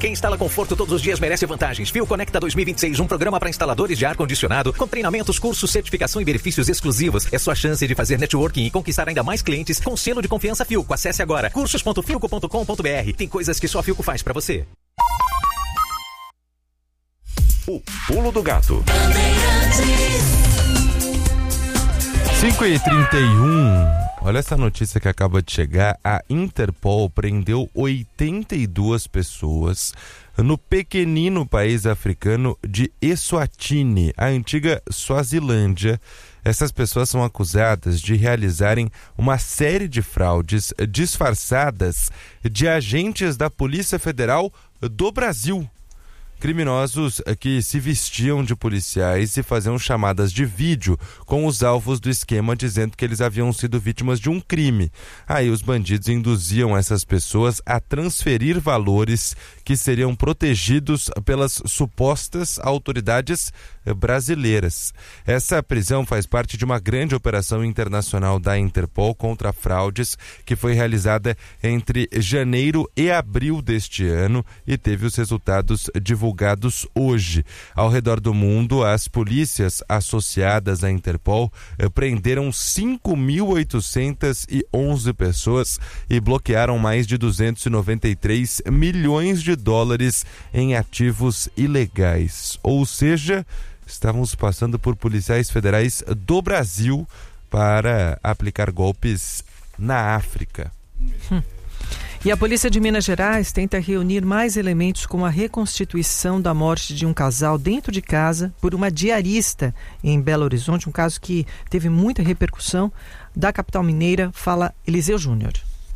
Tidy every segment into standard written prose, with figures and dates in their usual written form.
Quem instala conforto todos os dias merece vantagens. Fio Conecta 2026, um programa para instaladores de ar-condicionado, com treinamentos, cursos, certificação e benefícios exclusivos. É sua chance de fazer networking e conquistar ainda mais clientes com selo de confiança Filco. Acesse agora cursos.filco.com.br. Tem coisas que só a Filco faz para você. O Pulo do Gato. 5h31. Olha essa notícia que acaba de chegar. A Interpol prendeu 82 pessoas no pequenino país africano de Eswatini, a antiga Suazilândia. Essas pessoas são acusadas de realizarem uma série de fraudes disfarçadas de agentes da Polícia Federal do Brasil. Criminosos que se vestiam de policiais e faziam chamadas de vídeo com os alvos do esquema, dizendo que eles haviam sido vítimas de um crime. Aí os bandidos induziam essas pessoas a transferir valores que seriam protegidos pelas supostas autoridades brasileiras. Essa prisão faz parte de uma grande operação internacional da Interpol contra fraudes que foi realizada entre janeiro e abril deste ano e teve os resultados divulgados hoje. Ao redor do mundo, as polícias associadas à Interpol prenderam 5.811 pessoas e bloquearam mais de 293 milhões de dólares em ativos ilegais. Ou seja, estávamos passando por policiais federais do Brasil para aplicar golpes na África. E a Polícia de Minas Gerais tenta reunir mais elementos com a reconstituição da morte de um casal dentro de casa por uma diarista em Belo Horizonte, um caso que teve muita repercussão. Da capital mineira, fala Eliseu Júnior.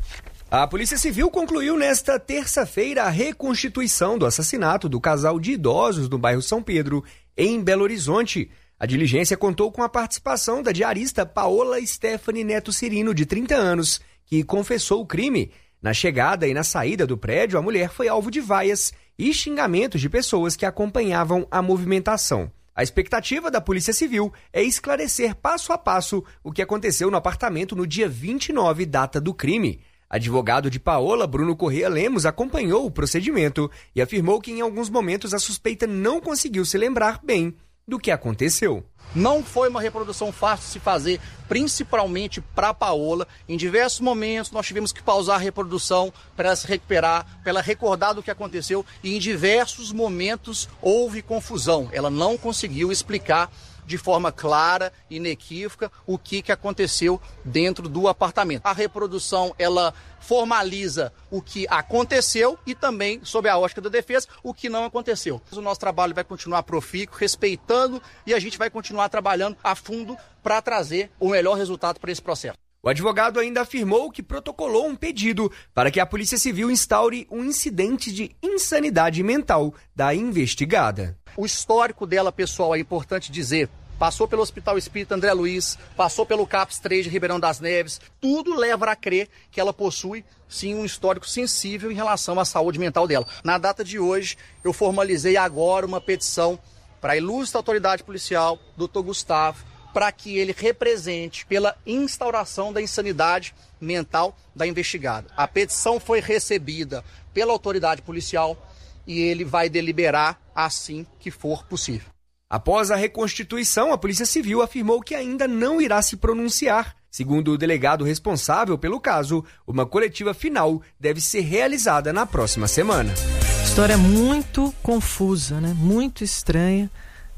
A Polícia Civil concluiu nesta terça-feira a reconstituição do assassinato do casal de idosos no bairro São Pedro, em Belo Horizonte. A diligência contou com a participação da diarista Paola Stephanie Neto Cirino, de 30 anos, que confessou o crime. Na chegada e na saída do prédio, a mulher foi alvo de vaias e xingamentos de pessoas que acompanhavam a movimentação. A expectativa da Polícia Civil é esclarecer passo a passo o que aconteceu no apartamento no dia 29, data do crime. Advogado de Paola, Bruno Corrêa Lemos, acompanhou o procedimento e afirmou que em alguns momentos a suspeita não conseguiu se lembrar bem do que aconteceu. Não foi uma reprodução fácil de se fazer, principalmente para a Paola. Em diversos momentos nós tivemos que pausar a reprodução para ela se recuperar, para ela recordar do que aconteceu, e em diversos momentos houve confusão. Ela não conseguiu explicar de forma clara, inequívoca, o que aconteceu dentro do apartamento. A reprodução, ela formaliza o que aconteceu e também, sob a ótica da defesa, o que não aconteceu. O nosso trabalho vai continuar profícuo, respeitando, e a gente vai continuar trabalhando a fundo para trazer o melhor resultado para esse processo. O advogado ainda afirmou que protocolou um pedido para que a Polícia Civil instaure um incidente de insanidade mental da investigada. O histórico dela, pessoal, é importante dizer. Passou pelo Hospital Espírita André Luiz, passou pelo CAPS 3 de Ribeirão das Neves. Tudo leva a crer que ela possui, sim, um histórico sensível em relação à saúde mental dela. Na data de hoje, eu formalizei agora uma petição para a ilustre autoridade policial, Dr. Gustavo, para que ele represente pela instauração da insanidade mental da investigada. A petição foi recebida pela autoridade policial e ele vai deliberar assim que for possível. Após a reconstituição, a Polícia Civil afirmou que ainda não irá se pronunciar. Segundo o delegado responsável pelo caso, uma coletiva final deve ser realizada na próxima semana. História muito confusa, né? Muito estranha.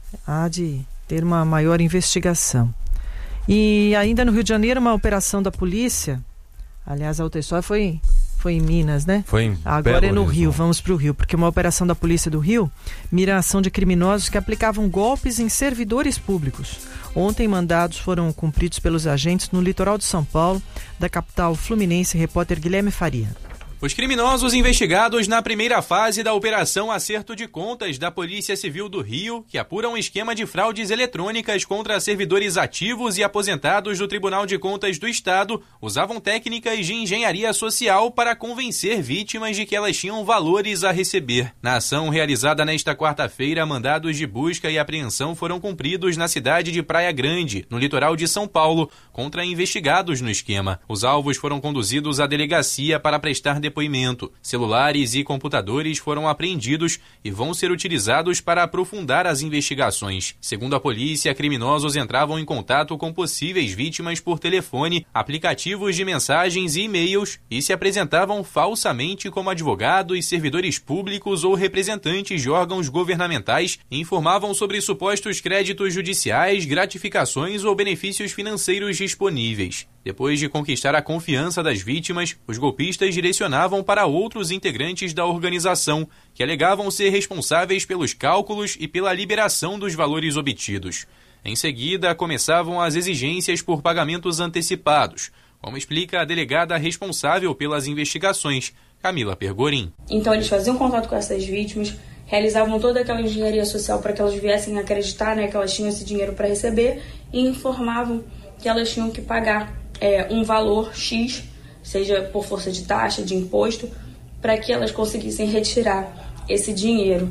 Há de ter uma maior investigação. E ainda no Rio de Janeiro, uma operação da polícia, aliás, a outra história foi em Minas, né? Foi em Agora Belo é no Horizonte. Rio, vamos para o Rio, porque uma operação da Polícia do Rio mira a ação de criminosos que aplicavam golpes em servidores públicos. Ontem, mandados foram cumpridos pelos agentes no litoral de São Paulo, da capital fluminense, repórter Guilherme Faria. Os criminosos investigados na primeira fase da Operação Acerto de Contas da Polícia Civil do Rio, que apura um esquema de fraudes eletrônicas contra servidores ativos e aposentados do Tribunal de Contas do Estado, usavam técnicas de engenharia social para convencer vítimas de que elas tinham valores a receber. Na ação realizada nesta quarta-feira, mandados de busca e apreensão foram cumpridos na cidade de Praia Grande, no litoral de São Paulo, contra investigados no esquema. Os alvos foram conduzidos à delegacia para prestar depoimento. Celulares e computadores foram apreendidos e vão ser utilizados para aprofundar as investigações. Segundo a polícia, criminosos entravam em contato com possíveis vítimas por telefone, aplicativos de mensagens e e-mails e se apresentavam falsamente como advogados, servidores públicos ou representantes de órgãos governamentais e informavam sobre supostos créditos judiciais, gratificações ou benefícios financeiros disponíveis. Depois de conquistar a confiança das vítimas, os golpistas direcionavam para outros integrantes da organização, que alegavam ser responsáveis pelos cálculos e pela liberação dos valores obtidos. Em seguida, começavam as exigências por pagamentos antecipados, como explica a delegada responsável pelas investigações, Camila Pergorin. Então eles faziam contato com essas vítimas, realizavam toda aquela engenharia social para que elas viessem acreditar, que elas tinham esse dinheiro para receber e informavam que elas tinham que pagar um valor X, seja por força de taxa, de imposto, para que elas conseguissem retirar esse dinheiro.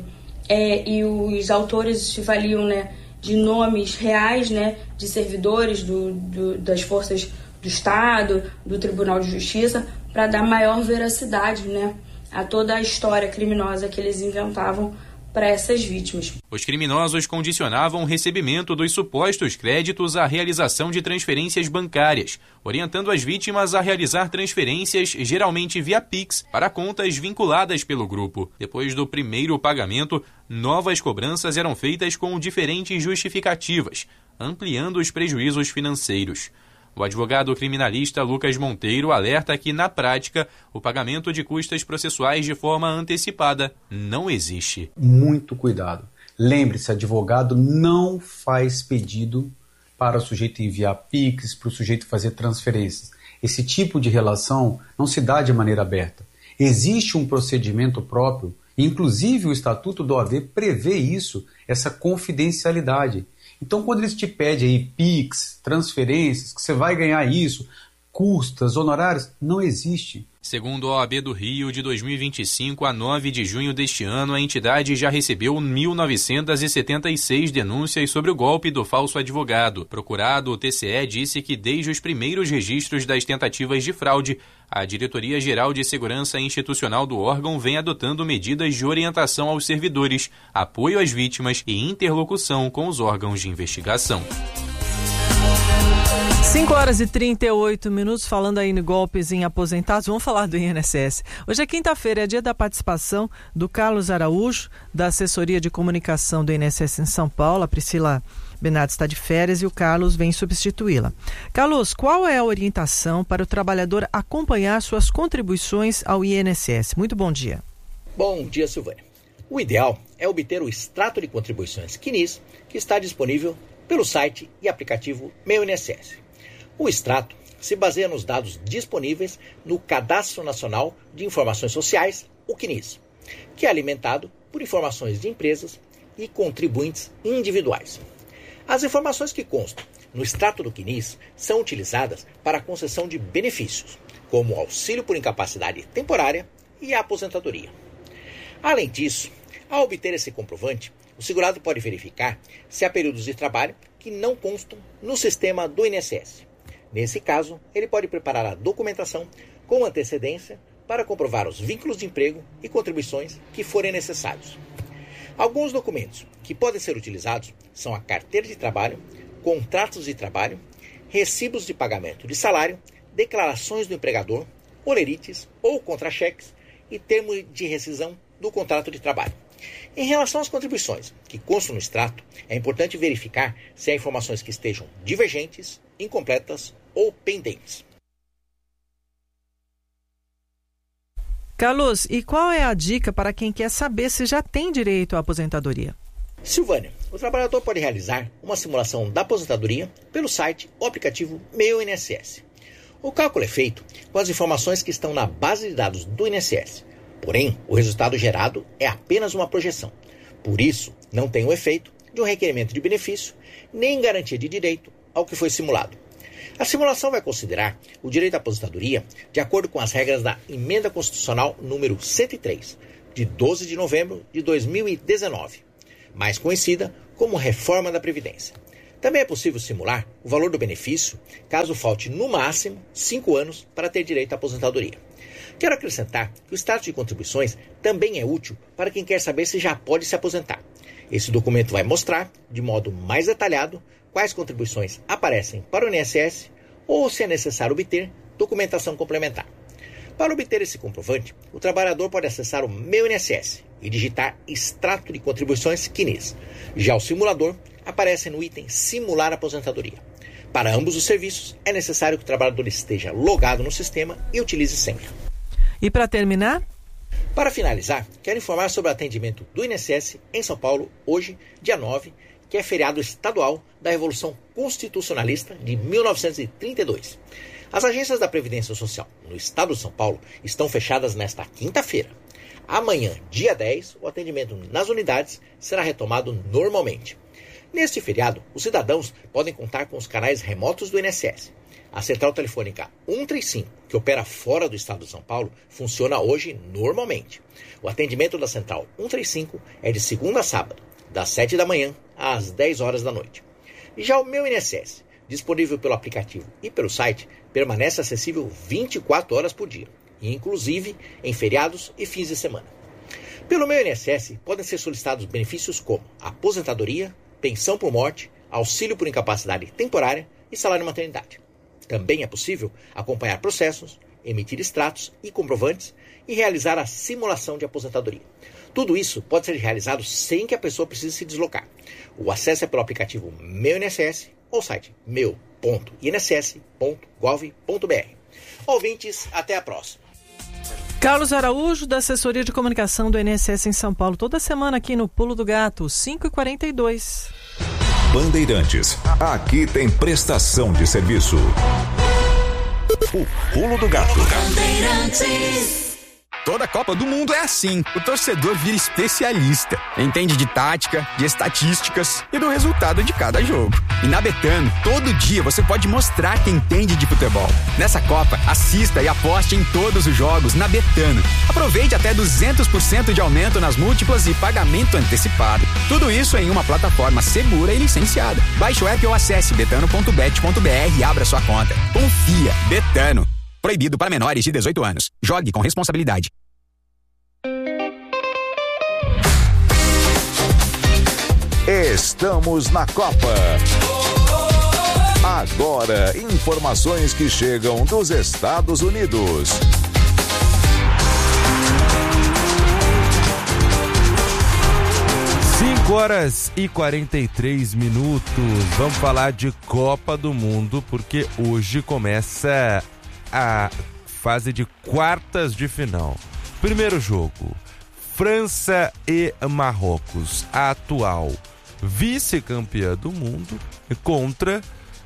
E os autores se valiam de nomes reais, de servidores das forças do Estado, do Tribunal de Justiça, para dar maior veracidade a toda a história criminosa que eles inventavam para essas vítimas. Os criminosos condicionavam o recebimento dos supostos créditos à realização de transferências bancárias, orientando as vítimas a realizar transferências geralmente via Pix para contas vinculadas pelo grupo. Depois do primeiro pagamento, novas cobranças eram feitas com diferentes justificativas, ampliando os prejuízos financeiros. O advogado criminalista Lucas Monteiro alerta que, na prática, o pagamento de custas processuais de forma antecipada não existe. Muito cuidado. Lembre-se, advogado não faz pedido para o sujeito enviar Pix, para o sujeito fazer transferências. Esse tipo de relação não se dá de maneira aberta. Existe um procedimento próprio, inclusive o Estatuto da OAB prevê isso, essa confidencialidade. Então, quando eles te pedem aí Pix, transferências, que você vai ganhar isso, custas, honorários, não existe. Segundo a OAB do Rio, de 2025 a 9 de junho deste ano, a entidade já recebeu 1.976 denúncias sobre o golpe do falso advogado. Procurado, o TCE disse que desde os primeiros registros das tentativas de fraude, a Diretoria-Geral de Segurança Institucional do órgão vem adotando medidas de orientação aos servidores, apoio às vítimas e interlocução com os órgãos de investigação. 5h38, falando aí em golpes em aposentados, vamos falar do INSS. Hoje é quinta-feira, é dia da participação do Carlos Araújo, da assessoria de comunicação do INSS em São Paulo. A Priscila Bernardo está de férias e o Carlos vem substituí-la. Carlos, qual é a orientação para o trabalhador acompanhar suas contribuições ao INSS? Muito bom dia. Bom dia, Silvânia. O ideal é obter o extrato de contribuições CNIS, que está disponível pelo site e aplicativo Meu INSS. O extrato se baseia nos dados disponíveis no Cadastro Nacional de Informações Sociais, o CNIS, que é alimentado por informações de empresas e contribuintes individuais. As informações que constam no extrato do CNIS são utilizadas para a concessão de benefícios, como o auxílio por incapacidade temporária e a aposentadoria. Além disso, ao obter esse comprovante, o segurado pode verificar se há períodos de trabalho que não constam no sistema do INSS. Nesse caso, ele pode preparar a documentação com antecedência para comprovar os vínculos de emprego e contribuições que forem necessários. Alguns documentos que podem ser utilizados são a carteira de trabalho, contratos de trabalho, recibos de pagamento de salário, declarações do empregador, olerites ou contra-cheques e termo de rescisão do contrato de trabalho. Em relação às contribuições que constam no extrato, é importante verificar se há informações que estejam divergentes, incompletas ou pendentes. Carlos, e qual é a dica para quem quer saber se já tem direito à aposentadoria? Silvânia, o trabalhador pode realizar uma simulação da aposentadoria pelo site ou aplicativo Meu INSS. O cálculo é feito com as informações que estão na base de dados do INSS. Porém, o resultado gerado é apenas uma projeção. Por isso, não tem o efeito de um requerimento de benefício, nem garantia de direito ao que foi simulado. A simulação vai considerar o direito à aposentadoria de acordo com as regras da Emenda Constitucional número 103, de 12 de novembro de 2019, mais conhecida como Reforma da Previdência. Também é possível simular o valor do benefício caso falte no máximo 5 anos para ter direito à aposentadoria. Quero acrescentar que o extrato de contribuições também é útil para quem quer saber se já pode se aposentar. Esse documento vai mostrar, de modo mais detalhado, quais contribuições aparecem para o INSS ou, se é necessário obter, documentação complementar. Para obter esse comprovante, o trabalhador pode acessar o Meu INSS e digitar Extrato de Contribuições CNIS. Já o simulador aparece no item Simular Aposentadoria. Para ambos os serviços, é necessário que o trabalhador esteja logado no sistema e utilize senha. E para terminar? Para finalizar, quero informar sobre o atendimento do INSS em São Paulo, hoje, dia 9, que é feriado estadual da Revolução Constitucionalista de 1932. As agências da Previdência Social no estado de São Paulo estão fechadas nesta quinta-feira. Amanhã, dia 10, o atendimento nas unidades será retomado normalmente. Neste feriado, os cidadãos podem contar com os canais remotos do INSS. A central telefônica 135, que opera fora do estado de São Paulo, funciona hoje normalmente. O atendimento da central 135 é de segunda a sábado, das 7 da manhã às 10 horas da noite. E já o Meu INSS, disponível pelo aplicativo e pelo site, permanece acessível 24 horas por dia, inclusive em feriados e fins de semana. Pelo Meu INSS, podem ser solicitados benefícios como aposentadoria, pensão por morte, auxílio por incapacidade temporária e salário maternidade. Também é possível acompanhar processos, emitir extratos e comprovantes e realizar a simulação de aposentadoria. Tudo isso pode ser realizado sem que a pessoa precise se deslocar. O acesso é pelo aplicativo Meu INSS ou site meu.inss.gov.br. Ouvintes, até a próxima. Carlos Araújo, da Assessoria de Comunicação do INSS em São Paulo, toda semana aqui no Pulo do Gato, 5h42. Bandeirantes, aqui tem prestação de serviço. O Pulo do Gato. Toda Copa do Mundo é assim. O torcedor vira especialista. Entende de tática, de estatísticas e do resultado de cada jogo. E na Betano, todo dia você pode mostrar que entende de futebol. Nessa Copa, assista e aposte em todos os jogos na Betano. Aproveite até 200% de aumento nas múltiplas e pagamento antecipado. Tudo isso em uma plataforma segura e licenciada. Baixe o app ou acesse betano.bet.br e abra sua conta. Confia. Betano. Proibido para menores de 18 anos. Jogue com responsabilidade. Estamos na Copa. Agora, informações que chegam dos Estados Unidos. Horas e 43 minutos. Vamos falar de Copa do Mundo, porque hoje começa a fase de quartas de final. Primeiro jogo, França e Marrocos, a atual vice-campeã do mundo contra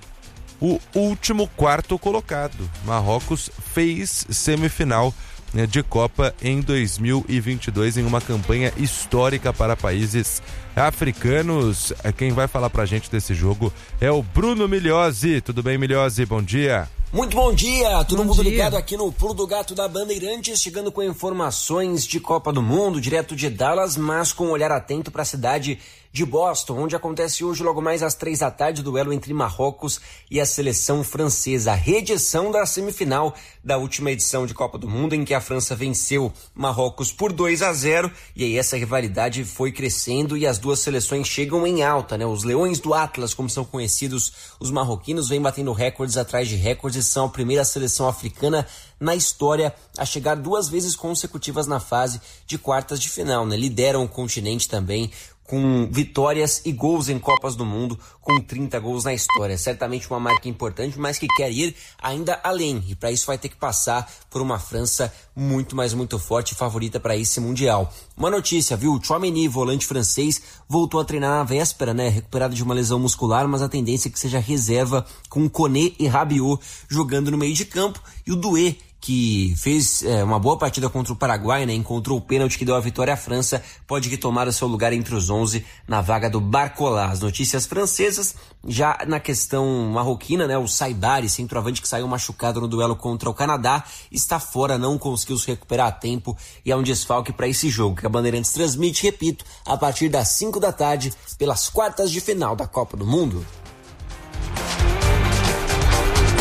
o último quarto colocado. Marrocos fez semifinal de Copa em 2022 em uma campanha histórica para países africanos. Quem vai falar pra gente desse jogo é o Bruno Migliozzi. Tudo bem, Migliozzi? Bom dia. Muito bom dia, todo mundo ligado aqui no Pulo do Gato da Bandeirantes, chegando com informações de Copa do Mundo, direto de Dallas, mas com um olhar atento para a cidade de Boston, onde acontece hoje logo mais às 3 da tarde o duelo entre Marrocos e a seleção francesa, a reedição da semifinal da última edição de Copa do Mundo, em que a França venceu Marrocos por 2-0, e aí essa rivalidade foi crescendo e as duas seleções chegam em alta, né? Os Leões do Atlas, como são conhecidos os marroquinos, vêm batendo recordes atrás de recordes, são a primeira seleção africana na história a chegar 2 vezes consecutivas na fase de quartas de final, né? Lideram o continente também com vitórias e gols em Copas do Mundo, com 30 gols na história. Certamente uma marca importante, mas que quer ir ainda além. E para isso vai ter que passar por uma França muito, mas muito forte e favorita para esse Mundial. Uma notícia, viu? O Tchouaméni, volante francês, voltou a treinar na véspera, né? Recuperado de uma lesão muscular, mas a tendência é que seja reserva com Koné e Rabiot jogando no meio de campo. E o Doué, que fez uma boa partida contra o Paraguai, né? Encontrou o pênalti que deu a vitória à França, pode retomar o seu lugar entre os 11 na vaga do Barcola. As notícias francesas, já na questão marroquina, né? O Saibari, centroavante que saiu machucado no duelo contra o Canadá, está fora, não conseguiu se recuperar a tempo e é um desfalque para esse jogo, que a Bandeirantes transmite, repito, a partir das 5 da tarde, pelas quartas de final da Copa do Mundo.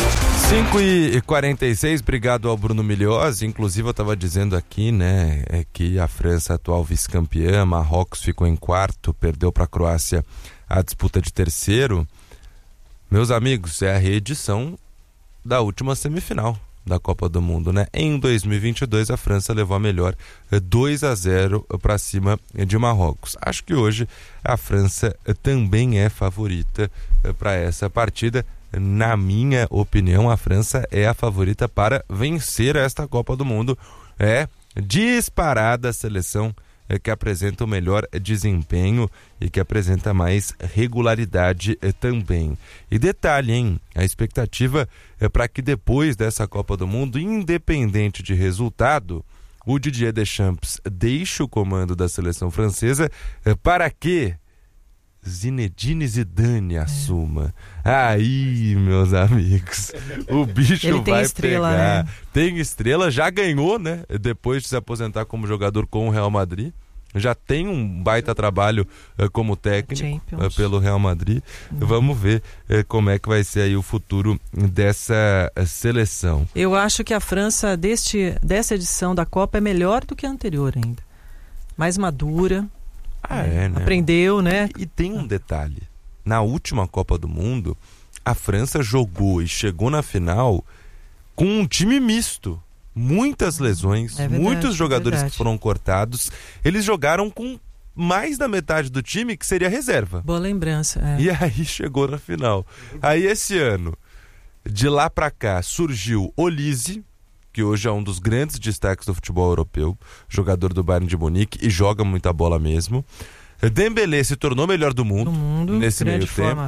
5h46, obrigado ao Bruno Milhiosi. Inclusive eu estava dizendo aqui, né, que a França, atual vice-campeã, Marrocos ficou em quarto, perdeu para a Croácia a disputa de terceiro. Meus amigos, é a reedição da última semifinal da Copa do Mundo, né? Em 2022 a França levou a melhor 2-0 para cima de Marrocos. Acho que hoje a França também é favorita para essa partida. Na minha opinião, a França é a favorita para vencer esta Copa do Mundo. É disparada a seleção que apresenta o melhor desempenho e que apresenta mais regularidade também. E detalhe, hein? A expectativa é para que depois dessa Copa do Mundo, independente de resultado, o Didier Deschamps deixe o comando da seleção francesa para que Zinedine Zidane assuma. Aí, meus amigos, o bicho vai estrela, pegar. né? Tem estrela, já ganhou, né? Depois de se aposentar como jogador com o Real Madrid. Já tem um baita trabalho como técnico pelo Real Madrid. Vamos ver como é que vai ser aí o futuro dessa seleção. Eu acho que a França dessa edição da Copa é melhor do que a anterior ainda. Mais madura. Né? Aprendeu, né? E tem um detalhe. Na última Copa do Mundo, a França jogou e chegou na final com um time misto. Muitas lesões, muitos jogadores que foram cortados. Eles jogaram com mais da metade do time que seria reserva. Boa lembrança. E aí chegou na final. Aí esse ano, de lá pra cá, surgiu Olise, que hoje é um dos grandes destaques do futebol europeu, jogador do Bayern de Munique e joga muita bola mesmo. Dembélé se tornou melhor do mundo nesse meio tempo.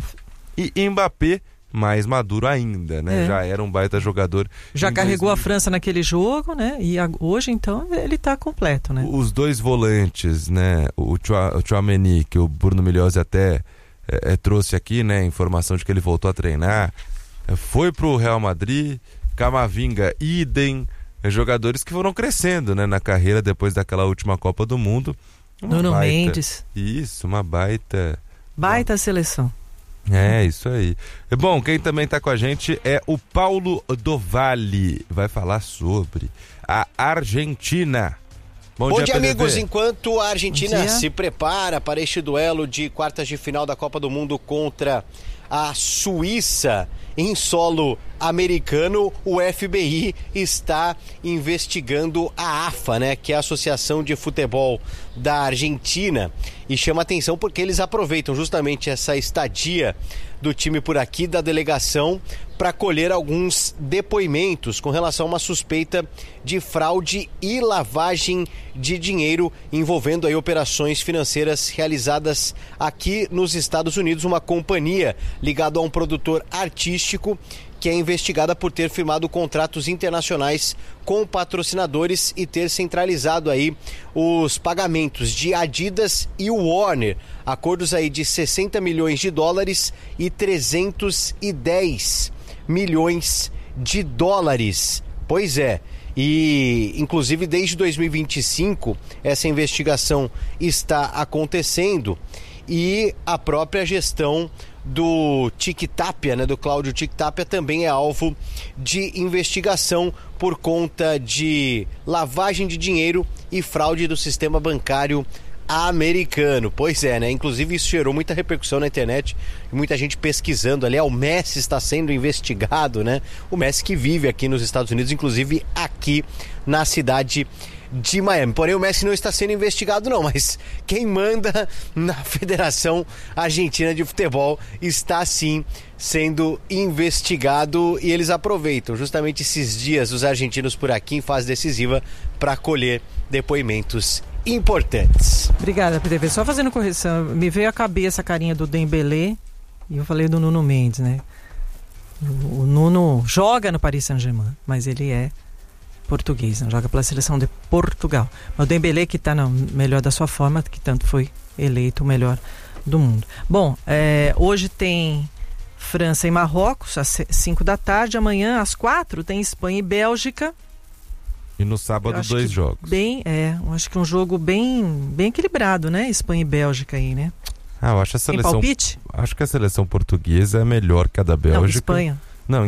E Mbappé, mais maduro ainda, né? Já era um baita jogador. Já carregou a França naquele jogo, né? E hoje, então, ele tá completo, né? Os dois volantes, né? O Tchouaméni, que o Bruno Milhiosi até trouxe aqui, né? Informação de que ele voltou a treinar. Foi pro Real Madrid. Camavinga, idem. Jogadores que foram crescendo, né? Na carreira depois daquela última Copa do Mundo. Nuno Mendes. Isso, uma baita seleção. É, isso aí. Bom, quem também está com a gente é o Paulo do Vale. Vai falar sobre a Argentina. Bom dia, amigos. Enquanto a Argentina se prepara para este duelo de quartas de final da Copa do Mundo contra a Suíça em solo americano, o FBI está investigando a AFA, né, que é a Associação de Futebol da Argentina, e chama atenção porque eles aproveitam justamente essa estadia do time por aqui, da delegação, para colher alguns depoimentos com relação a uma suspeita de fraude e lavagem de dinheiro envolvendo aí operações financeiras realizadas aqui nos Estados Unidos, uma companhia ligada a um produtor artístico que é investigada por ter firmado contratos internacionais com patrocinadores e ter centralizado aí os pagamentos de Adidas e Warner, acordos aí de 60 milhões de dólares e 310 milhões de dólares. Pois é, e inclusive desde 2025 essa investigação está acontecendo e a própria gestão do Tic Tapia, né, do Cláudio Tic Tapia, também é alvo de investigação por conta de lavagem de dinheiro e fraude do sistema bancário americano. Pois é, né? Inclusive isso gerou muita repercussão na internet, muita gente pesquisando ali. O Messi está sendo investigado, né? O Messi que vive aqui nos Estados Unidos, inclusive aqui na cidade de Miami. Porém, o Messi não está sendo investigado não, mas quem manda na Federação Argentina de Futebol está sim sendo investigado, e eles aproveitam justamente esses dias os argentinos por aqui em fase decisiva para colher depoimentos importantes. Obrigada, PDV. Só fazendo correção, me veio à cabeça a carinha do Dembélé e eu falei do Nuno Mendes, né? O Nuno joga no Paris Saint-Germain, mas ele é português, não joga pela seleção de Portugal. Mas o Dembélé, que está no melhor da sua forma, que tanto foi eleito o melhor do mundo. Bom, hoje tem França e Marrocos às 5 da tarde, amanhã às 4 tem Espanha e Bélgica. E no sábado 2 jogos. Acho que um jogo bem equilibrado, né? Espanha e Bélgica aí, né? Eu acho a seleção. Tem palpite? Acho que a seleção portuguesa é melhor que a da Bélgica. Não, Espanha. Não, então.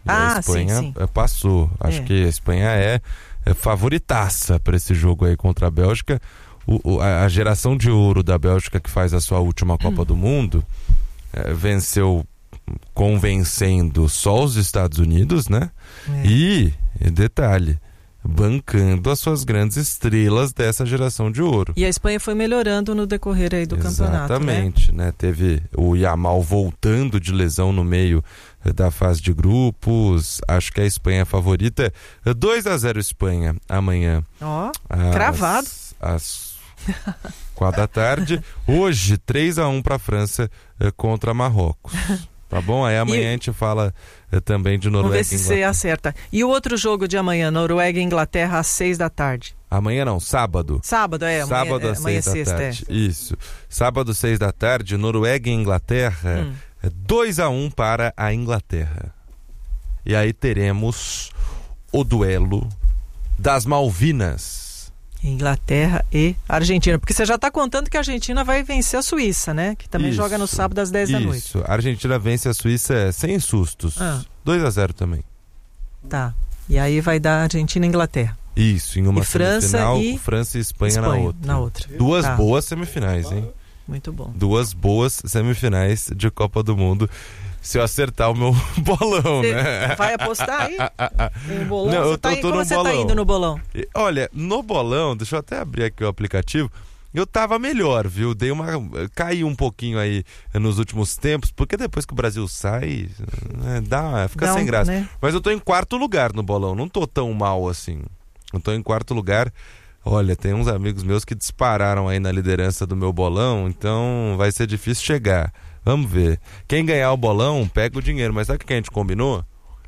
A Espanha sim. passou. Acho que a Espanha é favoritaça para esse jogo aí contra a Bélgica. A geração de ouro da Bélgica, que faz a sua última Copa do Mundo, venceu convencendo só os Estados Unidos, né? E, detalhe, bancando as suas grandes estrelas dessa geração de ouro. E a Espanha foi melhorando no decorrer aí do campeonato, Exatamente, né? Teve o Yamal voltando de lesão no meio da fase de grupos. Acho que a Espanha é favorita. 2-0 Espanha amanhã. Cravado. Às 4 da tarde. Hoje, 3-1 para a França contra Marrocos. Tá bom? Aí amanhã a gente fala também de Noruega e Inglaterra. Vamos ver se você acerta. E o outro jogo de amanhã, Noruega e Inglaterra, às 6 da tarde. Amanhã não, sábado. Sábado, Sábado às 6 da tarde. Isso. Sábado, 6 da tarde, Noruega e Inglaterra. 2-1 para a Inglaterra. E aí teremos o duelo das Malvinas. Inglaterra e Argentina. Porque você já está contando que a Argentina vai vencer a Suíça, né? Que também joga no sábado às 10 da noite. Isso. A Argentina vence a Suíça sem sustos. 2-0 também. Tá. E aí vai dar Argentina e Inglaterra. Isso, em uma semifinal, França França e Espanha na outra. Duas boas semifinais, hein? Muito bom. 2 boas semifinais de Copa do Mundo. Se eu acertar o meu bolão, né? Vai apostar aí? Tem um bolão? Não, Como você tá indo no bolão? Olha, no bolão, deixa eu até abrir aqui o aplicativo. Eu tava melhor, viu? Caí um pouquinho aí nos últimos tempos, porque depois que o Brasil sai, fica sem graça. Né? Mas eu tô em 4º lugar no bolão, não tô tão mal assim. Eu tô em 4º lugar. Olha, tem uns amigos meus que dispararam aí na liderança do meu bolão, então vai ser difícil chegar. Vamos ver. Quem ganhar o bolão, pega o dinheiro. Mas sabe o que a gente combinou?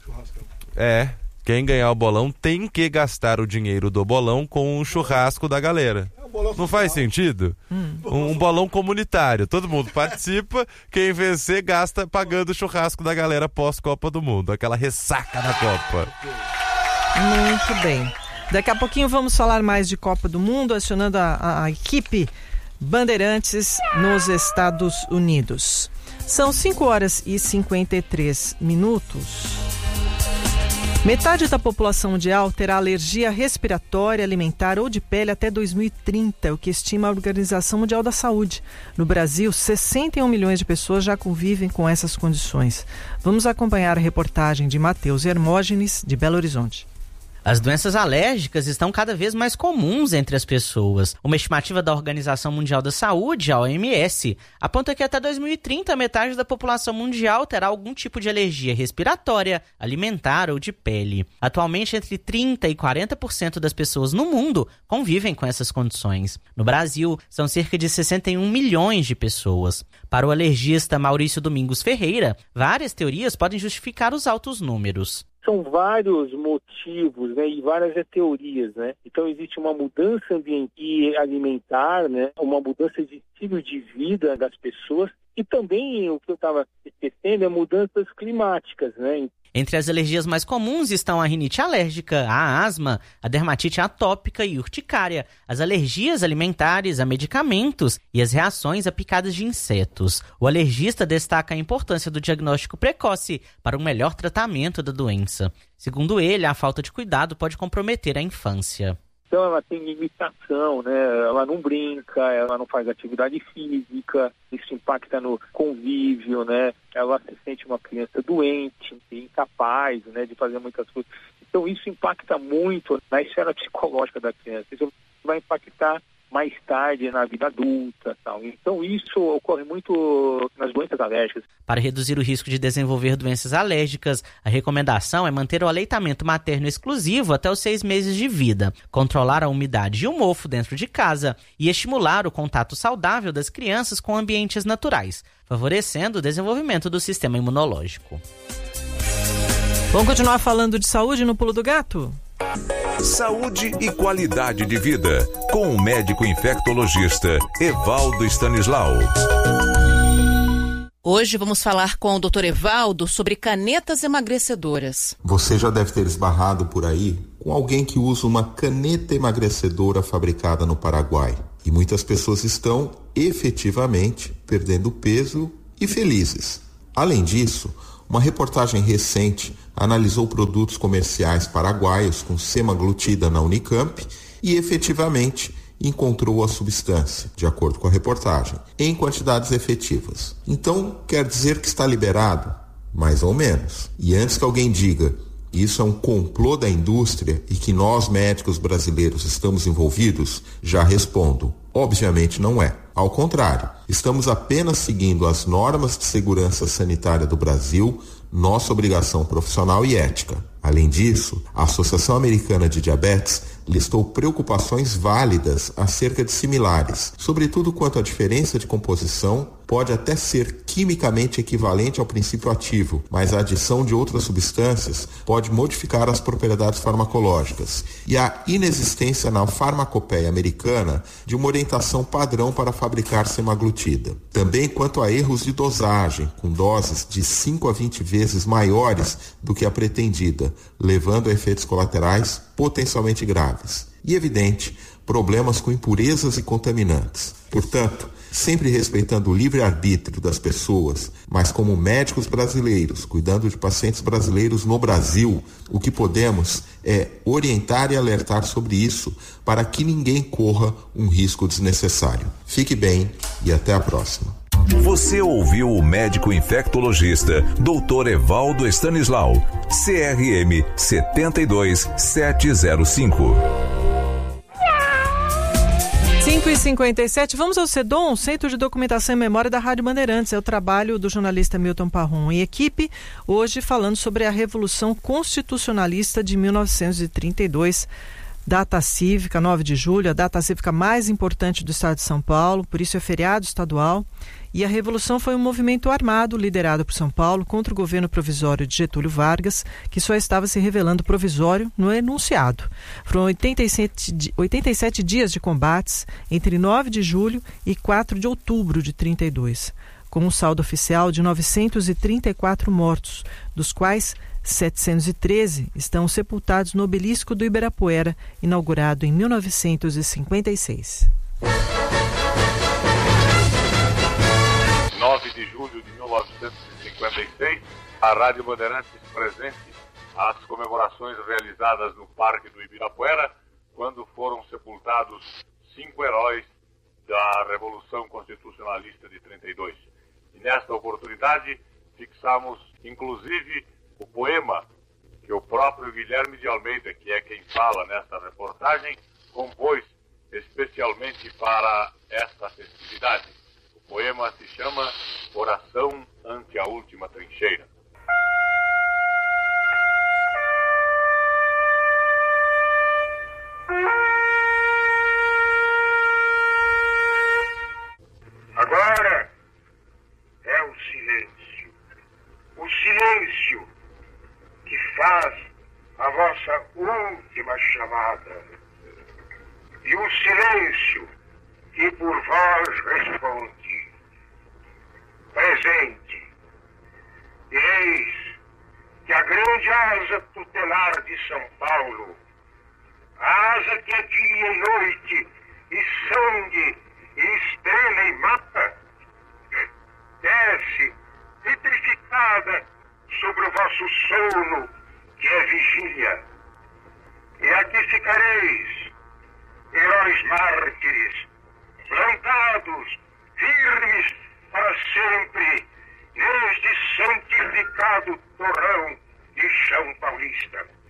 Quem ganhar o bolão tem que gastar o dinheiro do bolão com o churrasco da galera. Não faz sentido? Um bolão comunitário. Todo mundo participa. Quem vencer gasta pagando o churrasco da galera pós-Copa do Mundo. Aquela ressaca da Copa. Muito bem. Daqui a pouquinho vamos falar mais de Copa do Mundo, acionando a equipe Bandeirantes nos Estados Unidos. São 5h53. Metade da população mundial terá alergia respiratória, alimentar ou de pele até 2030, o que estima a Organização Mundial da Saúde. No Brasil, 61 milhões de pessoas já convivem com essas condições. Vamos acompanhar a reportagem de Matheus Hermógenes, de Belo Horizonte. As doenças alérgicas estão cada vez mais comuns entre as pessoas. Uma estimativa da Organização Mundial da Saúde, a OMS, aponta que até 2030 metade da população mundial terá algum tipo de alergia respiratória, alimentar ou de pele. Atualmente, entre 30% e 40% das pessoas no mundo convivem com essas condições. No Brasil, são cerca de 61 milhões de pessoas. Para o alergista Maurício Domingos Ferreira, várias teorias podem justificar os altos números. São vários motivos, né, e várias teorias, né? Então existe uma mudança ambiental e alimentar, né, uma mudança de estilo de vida das pessoas e também o que eu estava esquecendo é mudanças climáticas, né? Entre as alergias mais comuns estão a rinite alérgica, a asma, a dermatite atópica e urticária, as alergias alimentares a medicamentos e as reações a picadas de insetos. O alergista destaca a importância do diagnóstico precoce para um melhor tratamento da doença. Segundo ele, a falta de cuidado pode comprometer a infância. Então ela tem limitação, né? Ela não brinca, ela não faz atividade física, isso impacta no convívio, né? Ela se sente uma criança doente, incapaz, né, de fazer muitas coisas. Então isso impacta muito na esfera psicológica da criança. Isso vai impactar mais tarde na vida adulta, tal. Então isso ocorre muito nas doenças alérgicas. Para reduzir o risco de desenvolver doenças alérgicas, a recomendação é manter o aleitamento materno exclusivo até os 6 meses de vida, controlar a umidade e o mofo dentro de casa e estimular o contato saudável das crianças com ambientes naturais, favorecendo o desenvolvimento do sistema imunológico. Vamos continuar falando de saúde no Pulo do Gato? Saúde e qualidade de vida, com o médico infectologista Evaldo Stanislau. Hoje vamos falar com o Dr. Evaldo sobre canetas emagrecedoras. Você já deve ter esbarrado por aí com alguém que usa uma caneta emagrecedora fabricada no Paraguai. E muitas pessoas estão efetivamente perdendo peso e felizes. Além disso, uma reportagem recente analisou produtos comerciais paraguaios com semaglutida na Unicamp e efetivamente encontrou a substância, de acordo com a reportagem, em quantidades efetivas. Então, quer dizer que está liberado? Mais ou menos. E antes que alguém diga isso é um complô da indústria e que nós médicos brasileiros estamos envolvidos, já respondo, obviamente não é. Ao contrário, estamos apenas seguindo as normas de segurança sanitária do Brasil, nossa obrigação profissional e ética. Além disso, a Associação Americana de Diabetes listou preocupações válidas acerca de similares, sobretudo quanto à diferença de composição, pode até ser quimicamente equivalente ao princípio ativo, mas a adição de outras substâncias pode modificar as propriedades farmacológicas, e a inexistência na farmacopeia americana de uma orientação padrão para fabricar semaglutida. Também quanto a erros de dosagem, com doses de 5 a 20 vezes maiores do que a pretendida, levando a efeitos colaterais potencialmente graves. E, evidente, problemas com impurezas e contaminantes. Portanto, sempre respeitando o livre-arbítrio das pessoas, mas como médicos brasileiros, cuidando de pacientes brasileiros no Brasil, o que podemos é orientar e alertar sobre isso para que ninguém corra um risco desnecessário. Fique bem e até a próxima. Você ouviu o médico infectologista Dr. Evaldo Stanislau, CRM 72705. 5h57, vamos ao CEDOM, Centro de Documentação e Memória da Rádio Bandeirantes. É o trabalho do jornalista Milton Parron e equipe, hoje falando sobre a Revolução Constitucionalista de 1932. Data cívica, 9 de julho, a data cívica mais importante do estado de São Paulo, por isso é feriado estadual. E a Revolução foi um movimento armado liderado por São Paulo contra o governo provisório de Getúlio Vargas, que só estava se revelando provisório no enunciado. Foram 87 dias de combates entre 9 de julho e 4 de outubro de 32, com um saldo oficial de 934 mortos, dos quais 713 estão sepultados no obelisco do Ibirapuera, inaugurado em 1956. 9 de julho de 1956, a Rádio Bandeirantes presente às comemorações realizadas no Parque do Ibirapuera, quando foram sepultados 5 heróis da Revolução Constitucionalista de 32. E nesta oportunidade fixamos, inclusive, o poema que o próprio Guilherme de Almeida, que é quem fala nesta reportagem, compôs especialmente para esta festividade. O poema se chama Oração ante a Última Trincheira. Agora é o silêncio. O silêncio que faz a vossa última chamada. E o silêncio que por vós responde. Presente. E eis que a grande asa tutelar de São Paulo, a asa que é dia e noite, e sangue, e estrela e mapa, desce vitrificada sobre o vosso sono, que é vigília. E aqui ficareis, heróis mártires, plantados, firmes para sempre, neste santificado torrão de chão paulista.